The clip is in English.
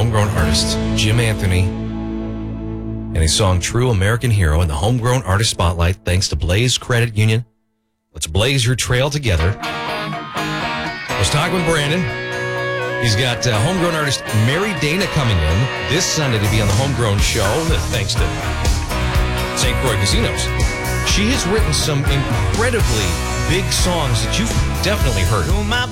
homegrown artist, Jim Anthony, and his song True American Hero in the Homegrown Artist Spotlight, thanks to Blaze Credit Union. Let's blaze your trail together. I was talking with Brandon. He's got homegrown artist Mary Dana coming in this Sunday to be on the Homegrown Show, thanks to St. Croix Casinos. She has written some incredibly big songs that you've definitely heard.